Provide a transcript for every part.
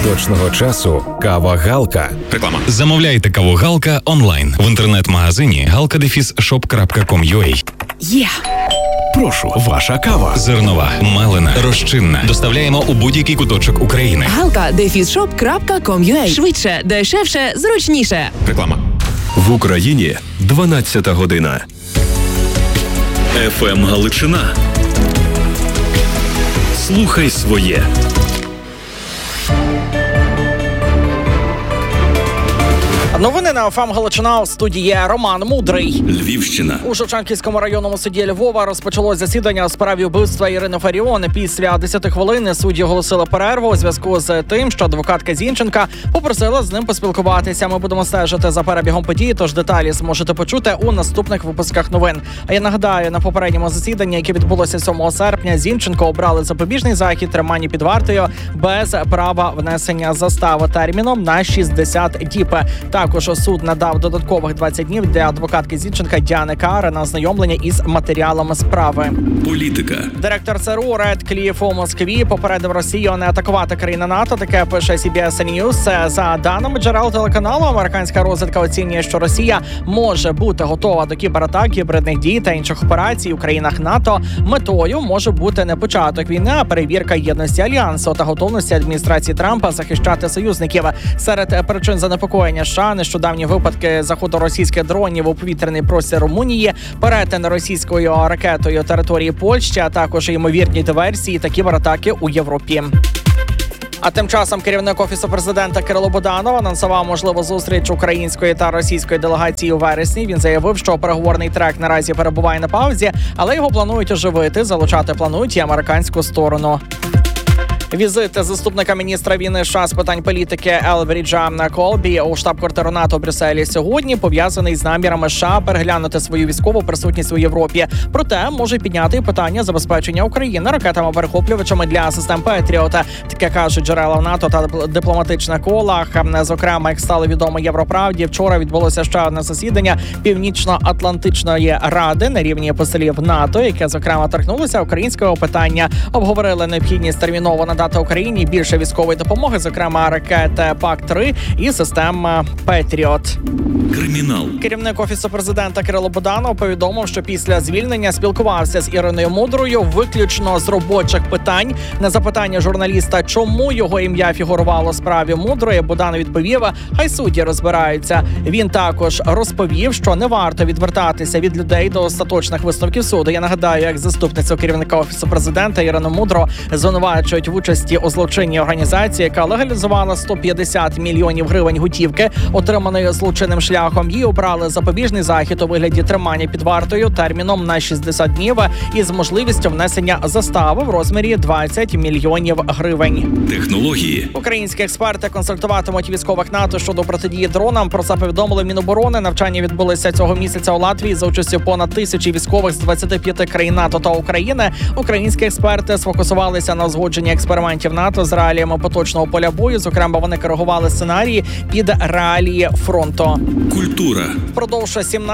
точного часу кава Галка. Реклама. Замовляйте каву Галка онлайн в інтернет-магазині galka-shop.com.ua. Є! Прошу, ваша кава. Зернова, мелена, розчинна. Доставляємо у будь-який куточок України. galka-shop.com.ua. Швидше, дешевше, зручніше. Реклама. В Україні 12 година. ФМ Галичина. Слухай своє. Новини на ФМ Галичина, у студії Роман Мудрий. Львівщина. У Шевченківському районному суді Львова розпочалось засідання у справі вбивства Ірини Фаріон. Після 10 хвилин судді оголосили перерву у зв'язку з тим, що адвокатка Зінченка попросила з ним поспілкуватися. Ми будемо стежити за перебігом подій, тож деталі зможете почути у наступних випусках новин. А я нагадаю, на попередньому засіданні, яке відбулося 7 серпня, Зінченко обрали запобіжний захід тримання під вартою без права внесення застави терміном на 60 діб. Також суд надав додаткових 20 днів для адвокатки Зінченка Діани Кари на ознайомлення із матеріалами справи. Політика. Директор ЦРУ Редкліф у Москві попередив Росію не атакувати країни НАТО. Таке пише CBS News. За даними джерел телеканалу, американська розвідка оцінює, що Росія може бути готова до кібератак, гібридних дій та інших операцій у країнах НАТО. Метою може бути не початок війни, а перевірка єдності альянсу та готовності адміністрації Трампа захищати союзників. Серед причин занепокоєння США нещодавні випадки заходу російських дронів у повітряний простір Румунії, перетин російською ракетою території Польщі, а також ймовірні диверсії та кібератаки у Європі. А тим часом керівник Офісу президента Кирило Буданов анонсував можливу зустріч української та російської делегації у вересні. Він заявив, що переговорний трек наразі перебуває на паузі, але його планують оживити, залучати планують і американську сторону. Візит заступника міністра війни США з питань політики Елбріджа Колбі у штаб-квартиру НАТО у Брюсселі сьогодні пов'язаний з намірами США переглянути свою військову присутність у Європі. Проте може підняти питання забезпечення України ракетами-перехоплювачами для систем Петріот. Таке кажуть джерела в НАТО та дипломатичних колах. Зокрема, як стало відомо Європравді, вчора відбулося ще одне засідання Північно-Атлантичної ради на рівні посолів НАТО, яке, зокрема, торкнулося українського питання. Обговорили необхідність терміново надати Україні більше військової допомоги, зокрема ракети ПАК-3 і систем Петріот. Кримінал. Керівник Офісу президента Кирило Буданов повідомив, що після звільнення спілкувався з Іриною Мудрою виключно з робочих питань. На запитання журналіста, чому його ім'я фігурувало у справі Мудрої, Буданов відповів, хай судді розбираються. Він також розповів, що не варто відвертатися від людей до остаточних висновків суду. Я нагадаю, як заступницю керівника Офісу президента Ірину Мудру звинувачують в участі у злочинній організації, яка легалізувала 150 мільйонів гривень готівки, отриманої злочинним шляхом. Їй обрали запобіжний захід у вигляді тримання під вартою терміном на 60 днів із можливістю внесення застави в розмірі 20 мільйонів гривень. Технології. Українські експерти консультуватимуть військових НАТО щодо протидії дронам. Про це повідомили Міноборони. Навчання відбулися цього місяця у Латвії за участю понад 1000 військових з 25 країн НАТО та України. Українські експерти сфокусувалися на узгодженні експериментів НАТО з реаліями поточного поля бою. Зокрема, вони коригували сценарії під реалії фронту. Культура. Впродовж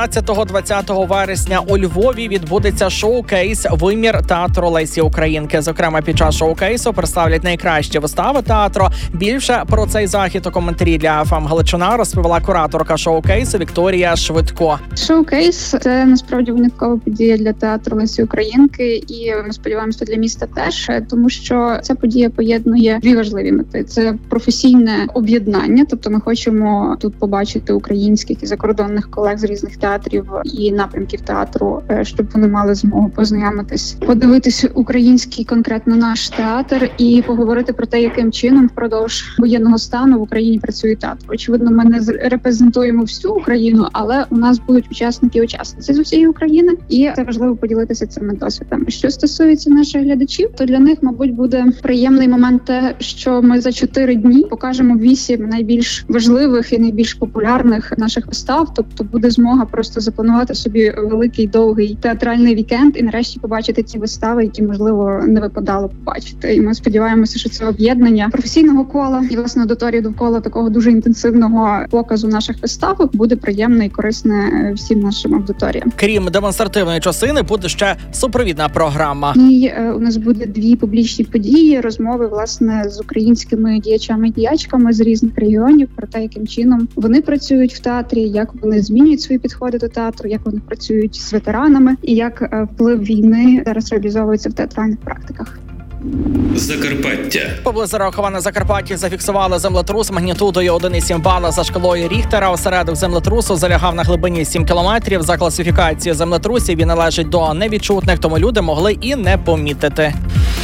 17-20 вересня у Львові відбудеться шоу-кейс «Вимір театру Лесі Українки». Зокрема, під час шоу-кейсу представлять найкращі вистави театру. Більше про цей захід у коментарі для ФМ Галичина розповіла кураторка шоу-кейсу Вікторія Швидко. Шоу-кейс – це насправді виняткова подія для театру Лесі Українки, і ми сподіваємося, для міста теж, тому що ця подія поєднує дві важливі мети. Це професійне об'єднання, тобто ми хочемо тут побачити українських і закордонних колег з різних театрів і напрямків театру, щоб вони мали змогу познайомитись, подивитись український, конкретно наш театр, і поговорити про те, яким чином впродовж воєнного стану в Україні працює театр. Очевидно, ми не репрезентуємо всю Україну, але у нас будуть учасники і учасниці з усієї України, і це важливо поділитися цими досвідами. Що стосується наших глядачів, то для них, мабуть, буде приємний момент те, що ми за 4 дні покажемо 8 найбільш важливих і найбільш популярних наших вистав. Тобто буде змога просто запланувати собі великий довгий театральний вікенд і нарешті побачити ті вистави, які, можливо, не випадало побачити. І ми сподіваємося, що це об'єднання професійного кола і, власне, аудиторії довкола такого дуже інтенсивного показу наших вистав буде приємне і корисне всім нашим аудиторіям. Крім демонстративної частини, буде ще супровідна програма. І у нас буде 2 публічні події, розмови власне з українськими діячами і діячками з різних регіонів про те, яким чином вони працюють в театрі, як вони змінюють свої підходи до театру, як вони працюють з ветеранами і як вплив війни зараз реалізовується в театральних практиках. Закарпаття. Поблизу Рахова на Закарпатті зафіксували землетрус магнітудою 1,7 бала за шкалою Ріхтера. Осередок землетрусу залягав на глибині 7 кілометрів. За класифікацією землетрусів він належить до невідчутних, тому люди могли і не помітити.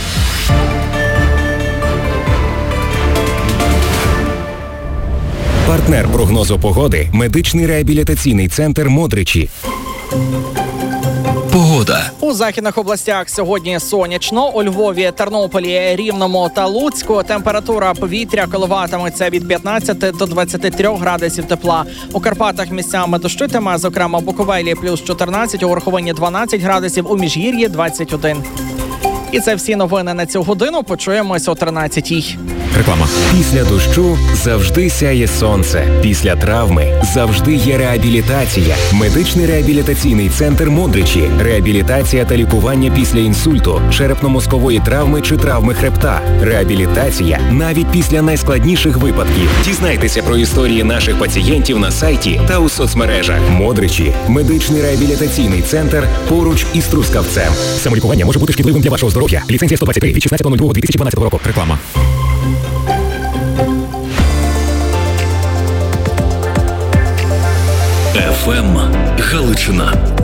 Партнер прогнозу погоди – медичний реабілітаційний центр «Модричі». Погода. У західних областях сьогодні сонячно. У Львові, Тернополі, Рівному та Луцьку температура повітря коливатиметься від 15 до 23 градусів тепла. У Карпатах місцями дощитиме, зокрема в Буковелі плюс 14, у Верховині 12 градусів, у Міжгір'ї 21. І це всі новини на цю годину. Почуємось о 13-й. Реклама. Після дощу завжди сяє сонце. Після травми завжди є реабілітація. Медичний реабілітаційний центр «Модричі». Реабілітація та лікування після інсульту, черепно-мозкової травми чи травми хребта. Реабілітація навіть після найскладніших випадків. Дізнайтеся про історії наших пацієнтів на сайті та у соцмережах. «Модричі» – медичний реабілітаційний центр поруч із Трускавцем. Самолікування може бути шкідливим для вашого здоров'я. Ліцензія 123 від 16.02.2012 року. Реклама. ФМ Галичина.